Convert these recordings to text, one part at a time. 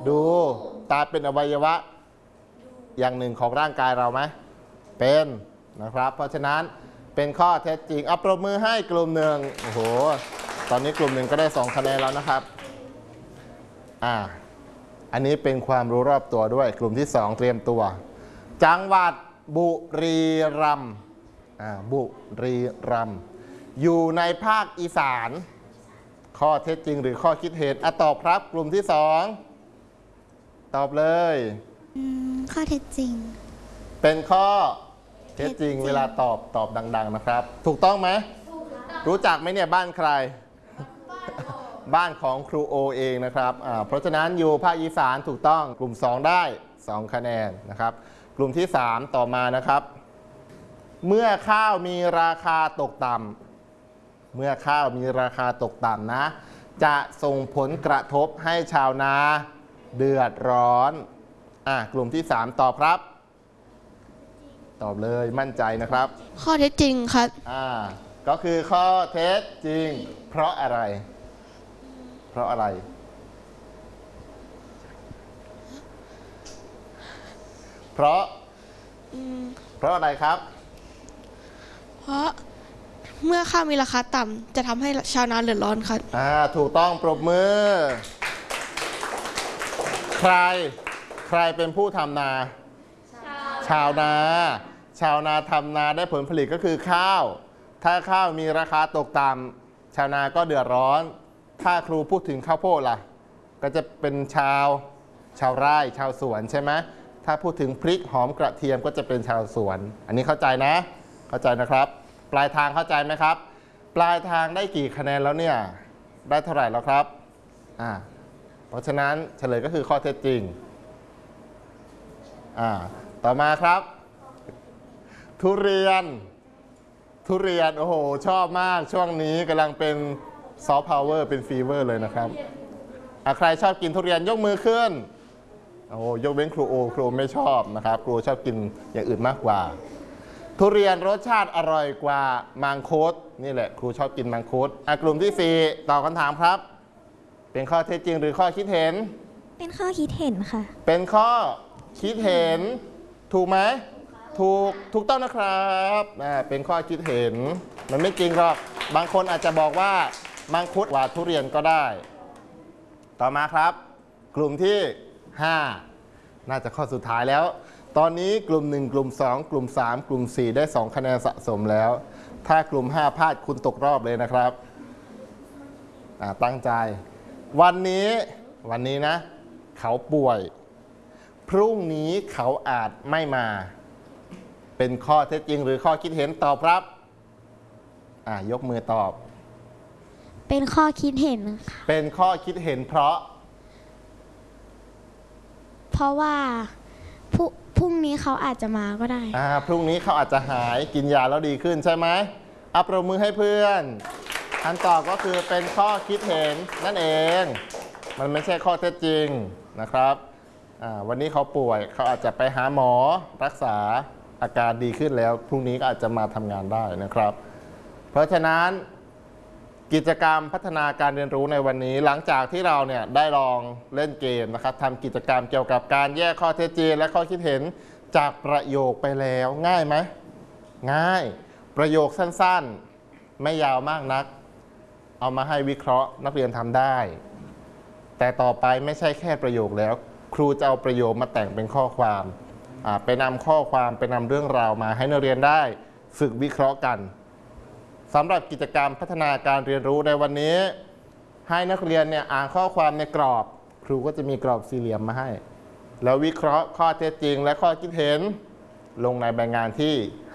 ดูตาเป็นอวัยวะอย่างหนึ่งของร่างกายเราไหมเป็นนะครับเพราะฉะนั้นเป็นข้อเท็จจริงเอาปรบมือให้กลุ่มหนึ่งโอ้โหตอนนี้กลุ่มหนึ่งก็ได้2คะแนนแล้วนะครับอันนี้เป็นความรู้รอบตัวด้วยกลุ่มที่2เตรียมตัวจังหวัดบุรีรัมย์บุรีรัมย์อยู่ในภาคอีสานข้อเท็จจริงหรือข้อคิดเห็นตอบครับกลุ่มที่2ตอบเลยข้อเท็จจริงเป็นข้อเท็จจริงเวลาตอบดังๆนะครับถูกต้องไหมรู้จักไหมเนี่ยบ้านใครบ้านของครูโอเองนะครับเพราะฉะนั้นอยู่ภาคอีสานถูกต้องกลุ่ม2ได้2คะแนนนะครับกลุ่มที่3ต่อมานะครับเมื่อข้าวมีราคาตกต่ำเมื่อข้าวมีราคาตกต่ำนะจะส่งผลกระทบให้ชาวนาเดือดร้อนกลุ่มที่3ตอบครับตอบเลยมั่นใจนะครับข้อเท็จจริงครับก็คือข้อเท็จจริงเพราะอะไรเพราะอะไรเพราะอะไรครับเพราะเมื่อข้าวมีราคาต่ำจะทำให้ชาวนาเดือดร้อนครับถูกต้องปรบมือใครเป็นผู้ทำนาชาวนาทำนาได้ผลผลิตก็คือข้าวถ้าข้าวมีราคาตกต่ำชาวนาก็เดือดร้อนถ้าครูพูดถึงข้าวโพดล่ะก็จะเป็นชาวไร่ชาวสวนใช่ไหมถ้าพูดถึงพริกหอมกระเทียมก็จะเป็นชาวสวนอันนี้เข้าใจนะเข้าใจนะครับปลายทางเข้าใจไหมครับปลายทางได้กี่คะแนนแล้วเนี่ยได้เท่าไหร่แล้วครับเพราะฉะนั้นเฉลยก็คือข้อเท็จจริงต่อมาครับทุเรียนโอ้โหชอบมากช่วงนี้กำลังเป็นซอฟต์พาวเวอร์เป็นฟีเวอร์เลยนะครับใครชอบกินทุเรียนยกมือขึ้นยกเว้นครูโอไม่ชอบนะครับครูชอบกินอย่างอื่นมากกว่าทุเรียนรสชาติอร่อยกว่ามังคุดนี่แหละครูชอบกินมังคุดกลุ่มที่4ตอบคำถามครับเป็นข้อเท็จจริงหรือข้อคิดเห็นเป็นข้อคิดเห็นค่ะเป็นข้อคิดเห็นถูกไหมถูกต้องนะครับเป็นข้อคิดเห็นมันไม่จริงหรอกบางคนอาจจะบอกว่ามังคุดกว่าทุเรียนก็ได้ต่อมาครับกลุ่มที่5น่าจะข้อสุดท้ายแล้วตอนนี้กลุ่ม1กลุ่ม2กลุ่ม3กลุ่ม4ได้2คะแนนสะสมแล้วถ้ากลุ่ม5พลาดคุณตกรอบเลยนะครับตั้งใจวันนี้นะเขาป่วยพรุ่งนี้เขาอาจไม่มาเป็นข้อเท็จจริงหรือข้อคิดเห็นตอบครับยกมือตอบเป็นข้อคิดเห็นเป็นข้อคิดเห็นเพราะว่าพรุ่งนี้เขาอาจจะมาก็ได้พรุ่งนี้เขาอาจจะหายกินยาแล้วดีขึ้นใช่ไหมปรบมือให้เพื่อนคำตอบก็คือเป็นข้อคิดเห็นนั่นเองมันไม่ใช่ข้อเท็จจริงนะครับวันนี้เขาป่วยเขาอาจจะไปหาหมอรักษาอาการดีขึ้นแล้วพรุ่งนี้ก็อาจจะมาทำงานได้นะครับเพราะฉะนั้นกิจกรรมพัฒนาการเรียนรู้ในวันนี้หลังจากที่เราเนี่ยได้ลองเล่นเกมนะครับทำกิจกรรมเกี่ยวกับการแยกข้อเท็จจริงและข้อคิดเห็นจากประโยคไปแล้วง่ายไหมง่ายประโยคสั้นๆไม่ยาวมากนักเอามาให้วิเคราะห์นักเรียนทำได้แต่ต่อไปไม่ใช่แค่ประโยคแล้วครูจะเอาประโยคมาแต่งเป็นข้อความไปนำข้อความไปนำเรื่องราวมาให้นักเรียนได้ฝึกวิเคราะห์กันสำหรับกิจกรรมพัฒนาการเรียนรู้ในวันนี้ให้นักเรียนเนี่ยอ่านข้อความในกรอบครูก็จะมีกรอบสี่เหลี่ยมมาให้แล้ววิเคราะห์ข้อเท็จจริงและข้อคิดเห็นลงในใบงานที่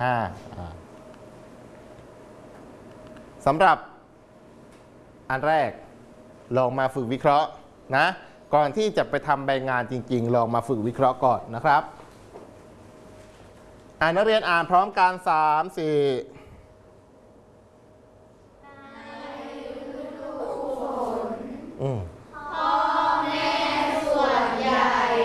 5สำหรับอันแรกลองมาฝึกวิเคราะห์นะก่อนที่จะไปทำใบงานจริงๆลองมาฝึกวิเคราะห์ก่อนนะครับนักเรียนอ่านพร้อมกัน3-4 ในฤดูฝน